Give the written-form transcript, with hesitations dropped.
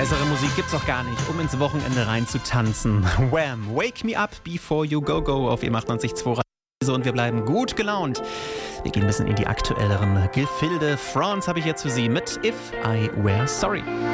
Bessere Musik gibt's auch gar nicht, um ins Wochenende rein zu tanzen. Wham! Wake me up before you go go auf E98.2 und wir bleiben gut gelaunt. Wir gehen ein bisschen in die aktuelleren Gefilde. France habe ich jetzt für Sie mit If I Were Sorry.